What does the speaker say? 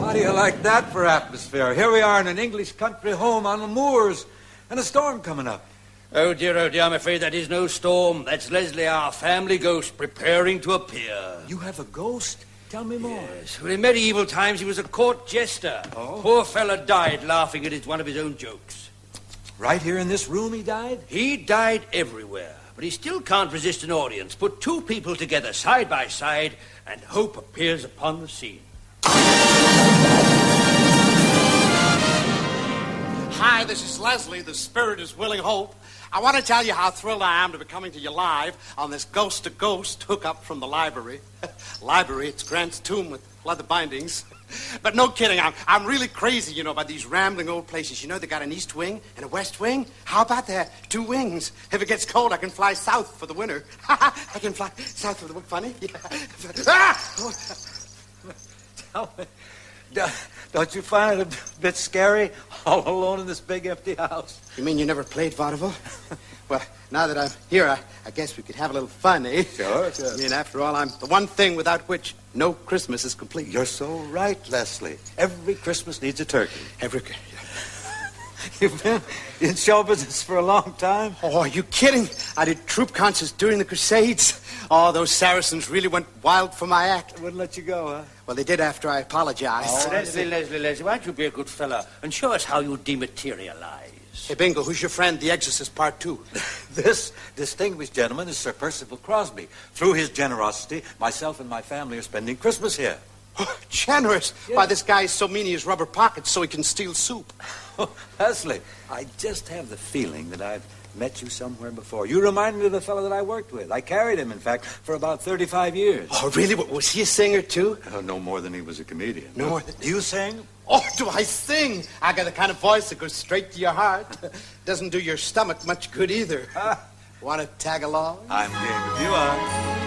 How do you like that for atmosphere? Here we are in an English country home on the moors, and a storm coming up. Oh, dear, I'm afraid that is no storm. That's Leslie, our family ghost, preparing to appear. You have a ghost? Tell me more. Yes. Well, in medieval times, he was a court jester. Oh? Poor fella died laughing at one of his own jokes. Right here in this room he died? He died everywhere, but he still can't resist an audience. Put two people together side by side, and hope appears upon the scene. Hi, this is Leslie. The spirit is Willing Hope. I want to tell you how thrilled I am to be coming to you live on this ghost-to-ghost hookup from the library. Library, it's Grant's tomb with leather bindings. But no kidding, I'm really crazy, about these rambling old places. They got an east wing and a west wing. How about that? 2 wings. If it gets cold, I can fly south for the winter. I can fly south for the winter. Funny? Yeah. Tell me, don't you find it a bit scary, all alone in this big empty house? You mean you never played vaudeville? Well, now that I'm here, I guess we could have a little fun, eh? Sure. I mean, after all, I'm the one thing without which no Christmas is complete. You're so right, Leslie. Every Christmas needs a turkey. You've been in show business for a long time? Oh, are you kidding? I did troop concerts during the Crusades. Oh, those Saracens really went wild for my act. They wouldn't let you go, huh? Well, they did after I apologized. Oh, Leslie, why don't you be a good fella and show us how you dematerialize? Hey, Bingo, who's your friend, The Exorcist Part 2? This distinguished gentleman is Sir Percival Crosby. Through his generosity, myself and my family are spending Christmas here. Oh, generous? Yeah. Why, this guy is so mean he has rubber pockets so he can steal soup. Oh, Leslie, I just have the feeling that I've met you somewhere before. You remind me of the fellow that I worked with. I carried him, in fact, for about 35 years. Oh, really? Was he a singer, too? No more than he was a comedian. No more than... Do you sing? Oh, do I sing? I got the kind of voice that goes straight to your heart. Doesn't do your stomach much good either. Want to tag along? I'm game if you are.